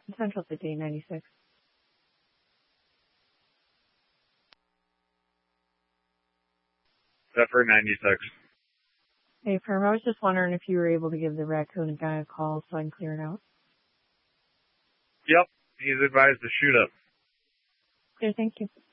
Central City, 96. Zephyr 96. Hey, Firm, I was just wondering if you were able to give the raccoon guy a call so I can clear it out. Yep, he's advised to shoot up. Okay, thank you.